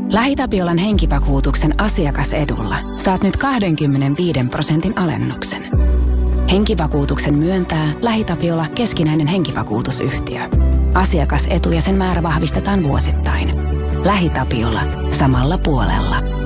LähiTapiolan henkivakuutuksen asiakasedulla saat nyt 25% alennuksen. Henkivakuutuksen myöntää LähiTapiola keskinäinen henkivakuutusyhtiö. Asiakasetu ja sen määrä vahvistetaan vuosittain. LähiTapiola samalla puolella.